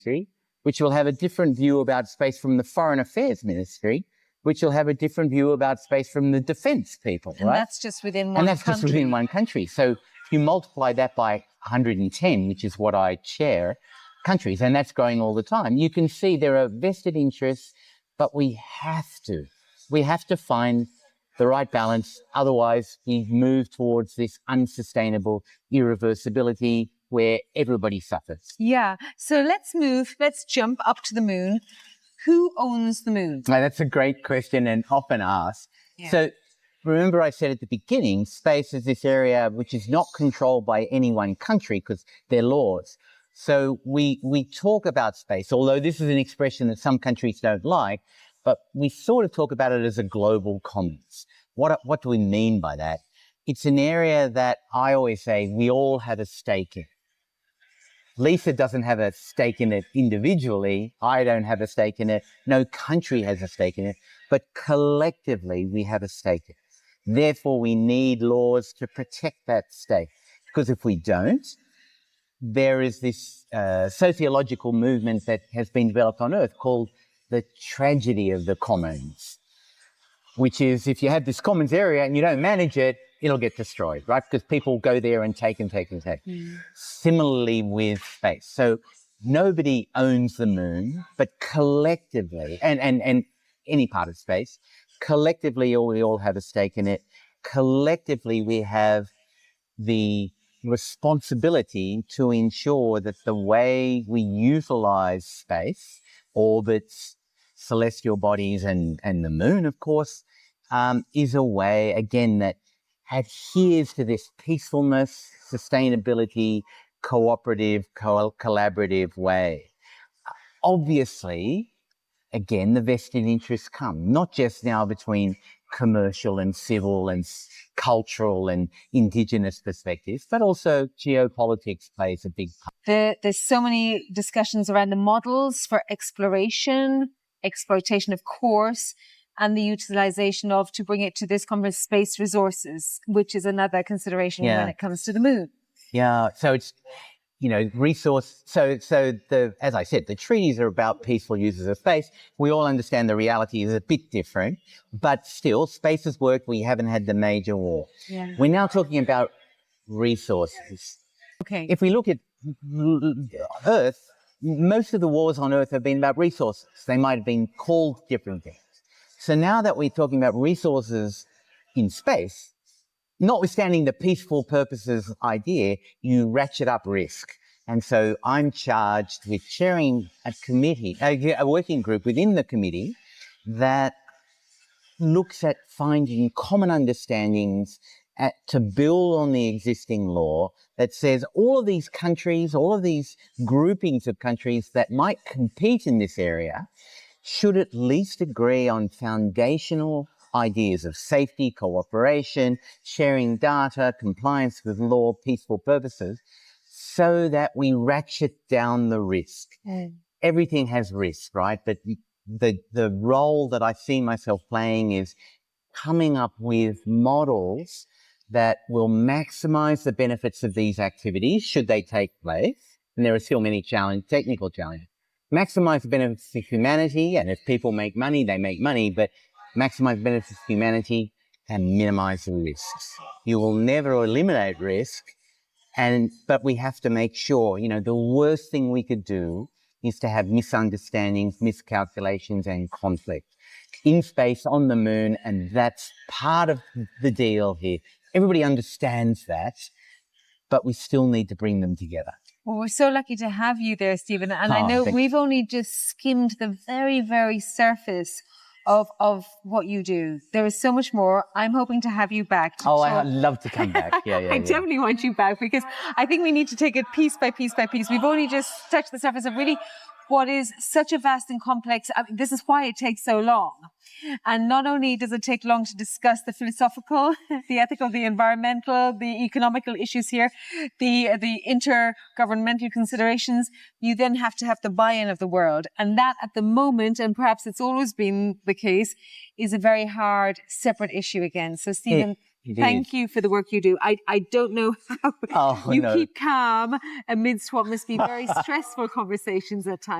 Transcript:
Ministry, which will have a different view about space from the Foreign Affairs Ministry, which will have a different view about space from the defense people, right? And that's just within one country. And that's just within one country. So if you multiply that by 110, which is what I chair, countries, and that's growing all the time, you can see there are vested interests, but we have to find the right balance. Otherwise, we move towards this unsustainable irreversibility where everybody suffers. Yeah. So let's jump up to the moon. Who owns the moon? Now, that's a great question and often asked. Yeah. So remember I said at the beginning, space is this area which is not controlled by any one country because they're laws. So we talk about space, although this is an expression that some countries don't like, but we sort of talk about it as a global commons. What do we mean by that? It's an area that I always say we all have a stake in. Lisa doesn't have a stake in it individually. I don't have a stake in it. No country has a stake in it. But collectively, we have a stake in it. Therefore, we need laws to protect that stake. Because if we don't, there is this sociological movement that has been developed on Earth called the tragedy of the commons, which is if you have this commons area and you don't manage it, it'll get destroyed, right? Because people go there and take and take and take. Similarly with space. So nobody owns the moon, but collectively, and any part of space, collectively we all have a stake in it. Collectively, we have the responsibility to ensure that the way we utilize space, orbits, celestial bodies, and the moon, of course, is a way, again, that adheres to this peacefulness, sustainability, cooperative, collaborative way. Obviously, again, the vested interests come, not just now between commercial and civil and cultural and indigenous perspectives, but also geopolitics plays a big part. There's so many discussions around the models for exploration, exploitation, of course, and the utilization of, to bring it to this conference, space resources, which is another consideration when it comes to the moon. Yeah. So it's, resource. So as I said, the treaties are about peaceful uses of space. We all understand the reality is a bit different, but still space has worked. We haven't had the major war. Yeah. We're now talking about resources. Okay. If we look at Earth, most of the wars on Earth have been about resources. They might have been called different things. So now that we're talking about resources in space, notwithstanding the peaceful purposes idea, you ratchet up risk. And so I'm charged with chairing a committee, a working group within the committee that looks at finding common understandings to build on the existing law that says all of these countries, all of these groupings of countries that might compete in this area should at least agree on foundational ideas of safety, cooperation, sharing data, compliance with law, peaceful purposes, so that we ratchet down the risk. Everything has risk, right? But the role that I see myself playing is coming up with models that will maximize the benefits of these activities should they take place. And there are still many technical challenges. Maximize the benefits to humanity, and if people make money, they make money, but maximize benefits to humanity and minimize the risks. You will never eliminate risk, but we have to make sure, the worst thing we could do is to have misunderstandings, miscalculations, and conflict in space, on the moon, and that's part of the deal here. Everybody understands that, but we still need to bring them together. Well, we're so lucky to have you there, Stephen. And I know we've only just skimmed the very, very surface of what you do. There is so much more. I'm hoping to have you back. I'd love to come back. I definitely want you back, because I think we need to take it piece by piece by piece. We've only just touched the surface of really what is such a vast and complex. This is why it takes so long. And not only does it take long to discuss the philosophical, the ethical, the environmental, the economical issues here, the intergovernmental considerations, you then have to have the buy-in of the world. And that at the moment, and perhaps it's always been the case, is a very hard, separate issue again. So Stephen, Thank you for the work you do. I don't know how you keep calm amidst what must be very stressful conversations at times.